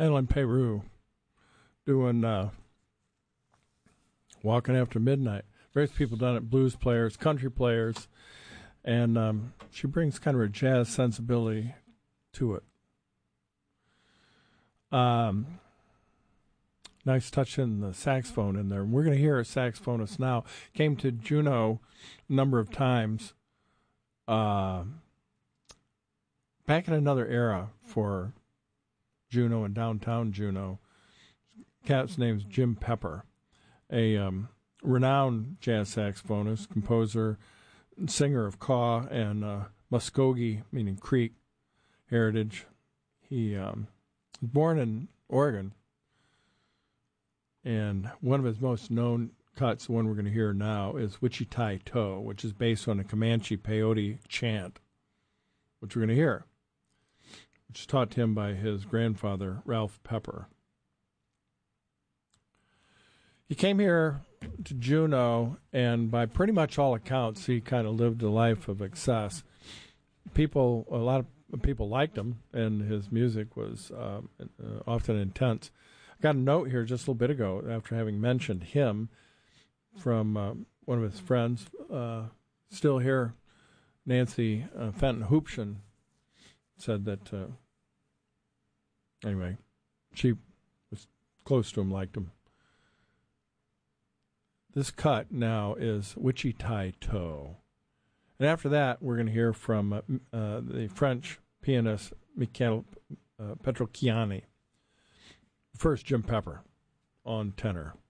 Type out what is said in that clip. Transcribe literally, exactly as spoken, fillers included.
Madeline Peru doing uh, Walking After Midnight. Various people done it, blues players, country players, and um, she brings kind of a jazz sensibility to it. Um, nice touch in the saxophone in there. We're going to hear a saxophonist now. Came to Juneau a number of times. Uh, back in another era for Juneau and downtown Juneau. Cat's name's Jim Pepper, a um, renowned jazz saxophonist, composer, singer of Kaw and uh, Muskogee, meaning Creek, heritage. He um, was born in Oregon, and one of his most known cuts, the one we're going to hear now, is Wichita Toe, which is based on a Comanche peyote chant, which we're going to hear, which was taught to him by his grandfather, Ralph Pepper. He came here to Juneau, and by pretty much all accounts, he kind of lived a life of excess. People, a lot of people liked him, and his music was um, uh, often intense. I got a note here just a little bit ago, after having mentioned him, from uh, one of his friends, uh, still here, Nancy uh, Fenton Hoopshin, said that, uh, anyway, she was close to him, liked him. This cut now is Wichita Toe. And after that, we're going to hear from uh, uh, the French pianist Michel uh, Petrocchiani. First, Jim Pepper on tenor.